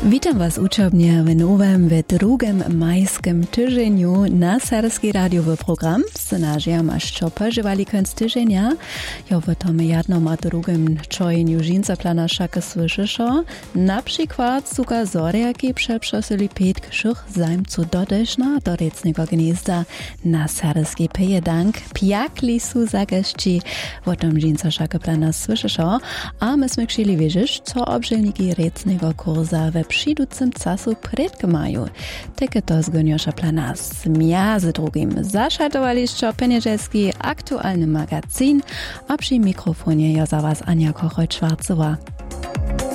Witam Was uczobnie w nowym, w drugim majskim tygodniu na Serbski radiowy program. Scenarzem aż co pożywali koniec tygodnia. Ja w tym jednym a drugim czojeniu żinca plana szakę słyszysz. Na przykład suka zoriaki przeprosili 5 krzych zajmców dodeszna do recnego gniezda na Serbski pojedank. Piakli su zageści w tym żinca szakę plana słyszysz. A myśmy chcieli wiedzieć, co obżelniki recnego kurza we przyjducym czasu predkmają. Takie to zgoniosza plana zmiazy drugim. Zaszaltowaliście Peniżelski aktualny magazyn, a przy mikrofonie ja za was Ania Kochol-Schwarzowa.